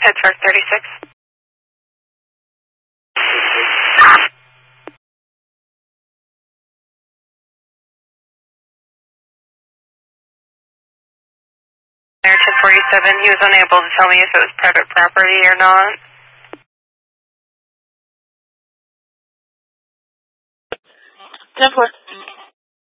Pittsburgh 36. American 47, he was unable to tell me if it was private property or not. 10-4.